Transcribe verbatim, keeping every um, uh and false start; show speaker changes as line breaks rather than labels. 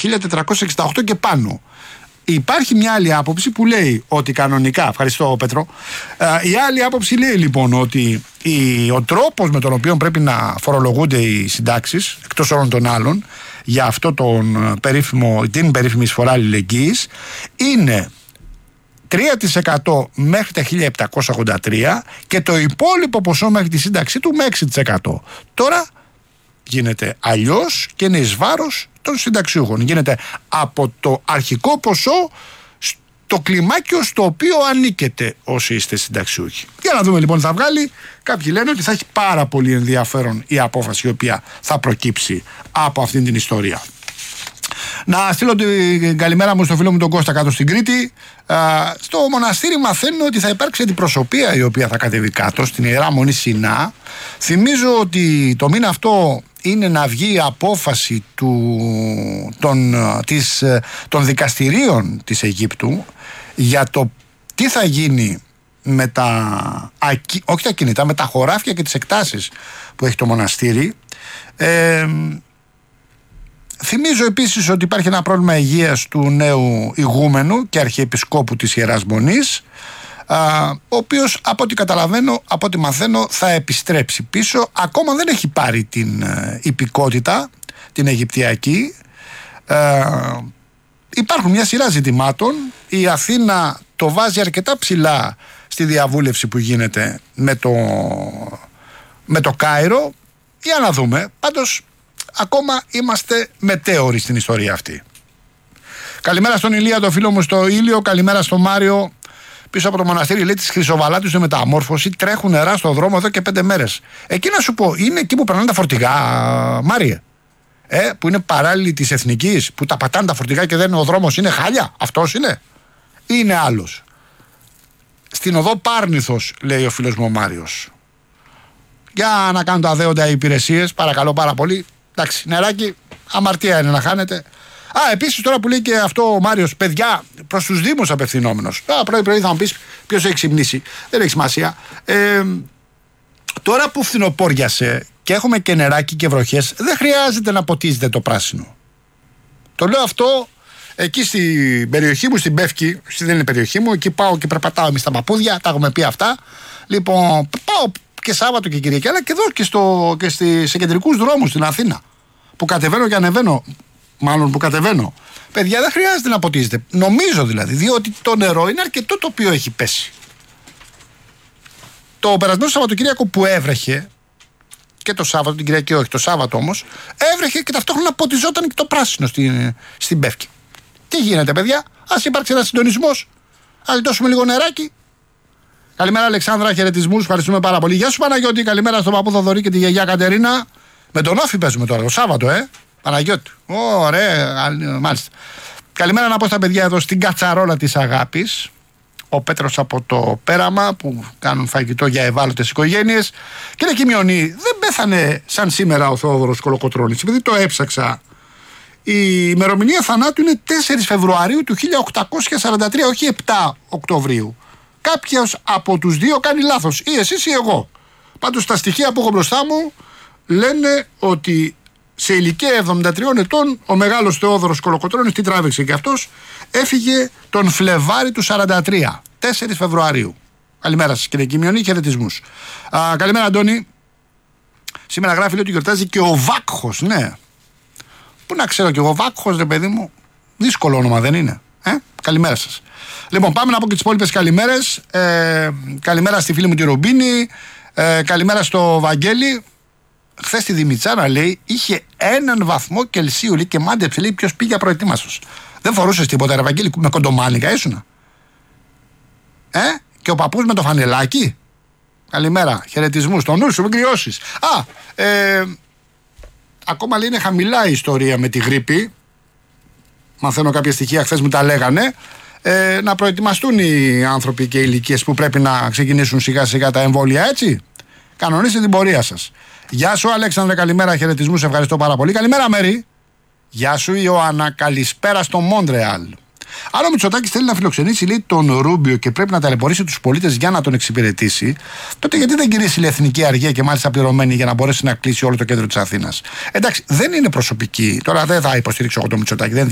χίλια τετρακόσια εξήντα οκτώ και πάνω. Υπάρχει μια άλλη άποψη που λέει ότι κανονικά, ευχαριστώ Πέτρο, η άλλη άποψη λέει λοιπόν ότι η, ο τρόπος με τον οποίο πρέπει να φορολογούνται οι συντάξεις, εκτός όλων των άλλων, για αυτό τον περίφημο, την περίφημη εισφορά αλληλεγγύης, είναι τρία τοις εκατό μέχρι τα χίλια επτακόσια ογδόντα τρία και το υπόλοιπο ποσό μέχρι τη σύνταξή του με έξι τοις εκατό. Τώρα γίνεται αλλιώς και είναι εις βάρος των συνταξιούχων. Γίνεται από το αρχικό ποσό στο κλιμάκιο στο οποίο ανήκετε όσοι είστε συνταξιούχοι. Για να δούμε λοιπόν τι θα βγάλει. Κάποιοι λένε ότι θα έχει πάρα πολύ ενδιαφέρον η απόφαση η οποία θα προκύψει από αυτήν την ιστορία. Να στείλω την καλημέρα μου στο φίλο μου τον Κώστα κάτω στην Κρήτη. Α, στο μοναστήρι μαθαίνω ότι θα υπάρξει αντιπροσωπεία η οποία θα κατεβεί κάτω στην Ιερά Μονή Σινά. Θυμίζω ότι το μήνα αυτό είναι να βγει η απόφαση του, των, της, των δικαστηρίων της Αιγύπτου για το τι θα γίνει με τα, όχι τα κινητά, με τα χωράφια και τις εκτάσεις που έχει το μοναστήρι. Ε, Θυμίζω επίσης ότι υπάρχει ένα πρόβλημα υγείας του νέου ηγούμενου και αρχιεπισκόπου της Ιεράς Μονής, α, ο οποίος από ό,τι καταλαβαίνω, από ό,τι μαθαίνω θα επιστρέψει πίσω. Ακόμα δεν έχει πάρει την ε, υπηκότητα, την Αιγυπτιακή. Ε, υπάρχουν μια σειρά ζητημάτων. Η Αθήνα το βάζει αρκετά ψηλά στη διαβούλευση που γίνεται με το, με το Κάιρο. Για να δούμε. Πάντως ακόμα είμαστε μετέωροι στην ιστορία αυτή. Καλημέρα στον Ηλία, το φίλο μου στο Ήλιο. Καλημέρα στον Μάριο πίσω από το μοναστήρι. Λέει της Χρυσοβαλάτης στη μεταμόρφωση. Τρέχουν νερά στο δρόμο εδώ και πέντε μέρες. Εκεί να σου πω, είναι εκεί που περνάνε τα φορτηγά, Μάριε. Ε, που είναι παράλληλη της Εθνικής, που τα πατάνε τα φορτηγά και δεν ο δρόμος είναι χάλια. Αυτός είναι. Ή είναι άλλος. Στην οδό Πάρνηθος, λέει ο φίλος μου ο Μάριος. Για να κάνουν τα δέοντα οι υπηρεσίες, παρακαλώ πάρα πολύ. Εντάξει, νεράκι, αμαρτία είναι να χάνετε. Α, επίσης τώρα που λέει και αυτό ο Μάριος, παιδιά, προς τους Δήμους απευθυνόμενος. Α, πρωί-πρωί θα μου πεις ποιος έχει ξυπνήσει. Δεν έχει σημασία. Ε, τώρα που φθινοπόριασε και έχουμε και νεράκι και βροχές, δεν χρειάζεται να ποτίζετε το πράσινο. Το λέω αυτό εκεί στην περιοχή μου, στην Πεύκη. Δεν είναι περιοχή μου, εκεί πάω και περπατάω εμείς στα παππούδια, τα έχουμε πει αυτά. Λοιπόν, πάω και Σάββατο και Κυριακή, αλλά και εδώ και, στο, και στη, σε κεντρικούς δρόμους στην Αθήνα. Που κατεβαίνω και ανεβαίνω. Μάλλον που κατεβαίνω. Παιδιά, δεν χρειάζεται να ποτίζετε. Νομίζω δηλαδή, διότι το νερό είναι αρκετό το οποίο έχει πέσει. Το περασμένο Σαββατοκύριακο που έβρεχε, και το Σάββατο, την Κυριακή όχι, το Σάββατο όμως, έβρεχε και ταυτόχρονα ποτιζόταν και το πράσινο στην, στην Πεύκη. Τι γίνεται, παιδιά, ας υπάρξει ένας συντονισμός, ας δώσουμε λίγο νεράκι. Καλημέρα, Αλεξάνδρα, χαιρετισμούς, ευχαριστούμε πάρα πολύ. Γεια σου, Παναγιώτη, καλημέρα στον παππού Θοδωρή και τη γιαγιά Κατερίνα. Με τον Όφη παίζουμε τώρα, το Σάββατο, ε. Παναγιώτη. Ωραία, μάλιστα. Καλημέρα να πω στα παιδιά εδώ στην κατσαρόλα της αγάπης. Ο Πέτρος από το Πέραμα που κάνουν φαγητό για ευάλωτες οικογένειες. Κύριε Κιμιονή, δεν πέθανε σαν σήμερα ο Θεόδωρος Κολοκοτρώνης. Επειδή το έψαξα, η ημερομηνία θανάτου είναι τέσσερις Φεβρουαρίου του χίλια οκτακόσια σαράντα τρία, όχι επτά Οκτωβρίου. Κάποιος από τους δύο κάνει λάθος, ή εσείς ή εγώ. Πάντως τα στοιχεία που έχω μπροστά μου λένε ότι σε ηλικία εβδομήντα τριών ετών ο μεγάλος Θεόδωρος Κολοκοτρώνης, τι τράβηξε και αυτός, έφυγε τον Φλεβάρι του σαράντα τρία, τέσσερις Φεβρουαρίου. Καλημέρα σας κύριε Κιμιονή, χαιρετισμούς. Α, καλημέρα Αντώνη. Σήμερα γράφει λέει ότι γιορτάζει και ο Βάκχος, ναι. Πού να ξέρω και εγώ, Βάκχος ρε παιδί μου, δύσκολο όνομα δεν είναι. Ε? Καλημέρα σας. Λοιπόν, πάμε να πω και τις υπόλοιπες καλημέρες. Ε, καλημέρα στη φίλη μου τη Ρομπίνη. Ε, καλημέρα στο Βαγγέλη. Χθες τη Δημητσάρα λέει είχε έναν βαθμό Κελσίου λέει, και μάντεψε λέει ποιος πήγε απροετοίμαστος. Δεν φορούσες τίποτα, ρε Βαγγέλη, με κοντομάνικα ήσουνα. Ε, και ο παππούς με το φανελάκι. Καλημέρα, χαιρετισμούς. Το νου σου, μην κρυώσεις. Α, ε, ακόμα λέει είναι χαμηλά η ιστορία με τη γρίπη. Μαθαίνω κάποια στοιχεία, χθες μου τα λέγανε. Ε, να προετοιμαστούν οι άνθρωποι και οι ηλικίες που πρέπει να ξεκινήσουν σιγά σιγά τα εμβόλια, έτσι. Κανονίστε την πορεία σας. Γεια σου Αλέξανδρε, καλημέρα, χαιρετισμούς, ευχαριστώ πάρα πολύ. Καλημέρα Μέρη. Γεια σου Ιωάννα, καλησπέρα στο Μόντρεαλ. Αν ο Μητσοτάκης θέλει να φιλοξενήσει λέει, τον Ρούμπιο και πρέπει να ταλαιπωρήσει τους πολίτες για να τον εξυπηρετήσει, τότε γιατί δεν κηρύσει η Εθνική Αργία και μάλιστα πληρωμένη για να μπορέσει να κλείσει όλο το κέντρο της Αθήνας. Εντάξει, δεν είναι προσωπική. Τώρα δεν θα υποστηρίξω εγώ τον Μητσοτάκη. Δεν